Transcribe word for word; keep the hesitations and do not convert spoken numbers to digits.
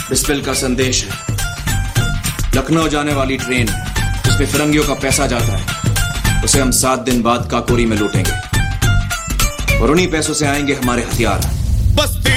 इस बिल का संदेश है, लखनऊ जाने वाली ट्रेन जिसपे फिरंगियों का पैसा जाता है, उसे हम सात दिन बाद काकोरी में लूटेंगे और उन्हीं पैसों से आएंगे हमारे हथियार। बस्ती